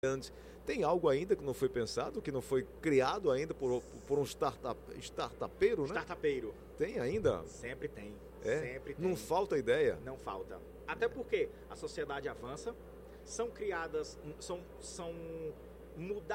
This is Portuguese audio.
Tem algo ainda que não foi pensado, que não foi criado ainda por um startupeiro, né? Startupeiro. Tem ainda? Sempre tem. Sempre tem. Não falta ideia? Não falta. Até porque a sociedade avança, são criadas, são mudadas